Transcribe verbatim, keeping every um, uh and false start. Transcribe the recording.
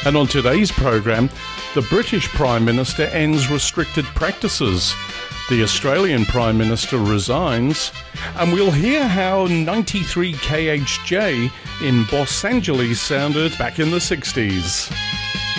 And on today's program, the British Prime Minister ends restricted practices, the Australian Prime Minister resigns, and we'll hear how ninety-three K H J in Los Angeles sounded back in the sixties.